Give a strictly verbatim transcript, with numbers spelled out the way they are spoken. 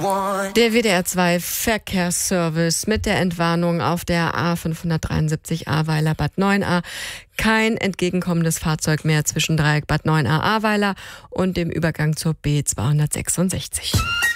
Der W D R zwei Verkehrsservice mit der Entwarnung auf der A fünfhundertdreiundsiebzig Ahrweiler Bad Neuenahr. Kein entgegenkommendes Fahrzeug mehr zwischen Dreieck Bad Neuenahr Ahrweiler und dem Übergang zur B zweihundertsechsundsechzig.